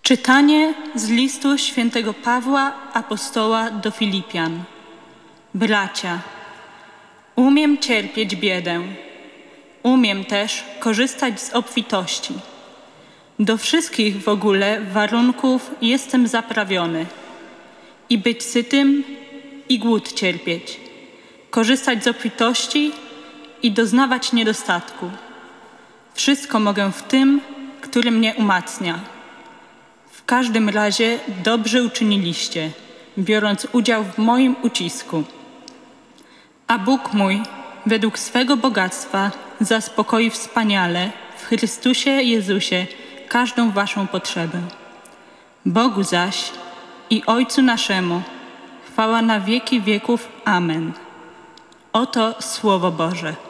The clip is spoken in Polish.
Czytanie z listu świętego Pawła apostoła do Filipian. Bracia, umiem cierpieć biedę, umiem też korzystać z obfitości. Do wszystkich w ogóle warunków jestem zaprawiony. I być sytym, i głód cierpieć, korzystać z obfitości i doznawać niedostatku. Wszystko mogę w tym, który mnie umacnia. W każdym razie dobrze uczyniliście, biorąc udział w moim ucisku. A Bóg mój, według swego bogactwa, zaspokoi wspaniale w Chrystusie Jezusie każdą waszą potrzebę. Bogu zaś i Ojcu naszemu chwała na wieki wieków. Amen. Oto Słowo Boże.